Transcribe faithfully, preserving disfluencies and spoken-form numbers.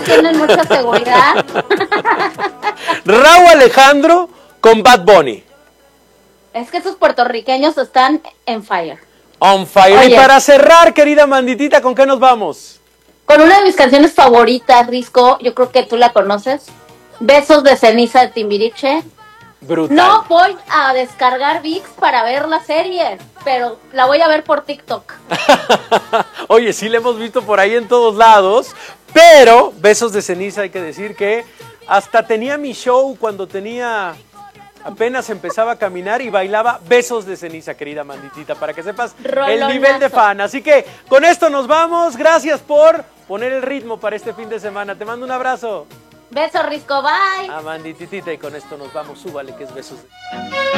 tienen mucha seguridad. Rauw Alejandro con Bad Bunny. Es que esos puertorriqueños están en fire. On fire. Oye, y para cerrar, querida Manditita, ¿con qué nos vamos? con una de mis canciones favoritas, Risco, yo creo que tú la conoces. Besos de ceniza de Timbiriche. Brutal. No voy a descargar ViX para ver la serie, pero la voy a ver por TikTok. Oye, sí la hemos visto por ahí en todos lados, pero Besos de ceniza, hay que decir que hasta tenía mi show cuando tenía... Apenas empezaba a caminar y bailaba Besos de ceniza, querida Manditita, para que sepas Rolonazo. El nivel de fan. Así que con esto nos vamos. Gracias por poner el ritmo para este fin de semana. Te mando un abrazo. Beso, Risco, bye. A Mandititita, y con esto nos vamos. Súbale, que es Besos de...